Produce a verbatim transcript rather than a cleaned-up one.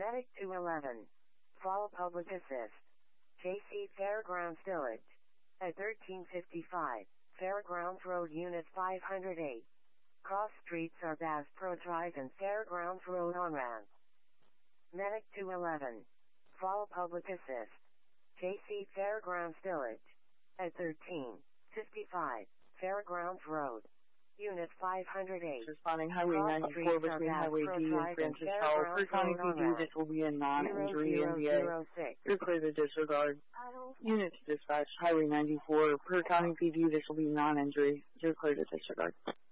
Medic two eleven. Fall Public Assist. J C Fairgrounds Village. At thirteen fifty-five, Fairgrounds Road Unit five hundred eight. Cross streets are Bass Pro Drive and Fairgrounds Road on-ramp. Medic two eleven. Fall Public Assist. J C Fairgrounds Village. At thirteen fifty-five, Fairgrounds Road. Unit five hundred eight. Responding Highway ninety-four between Highway D and Francis Howell. Per County P D, this will be a non-injury N D A. You're clear to disregard. Units dispatch Highway ninety-four. Per County P D, this will be non-injury. You're clear to disregard.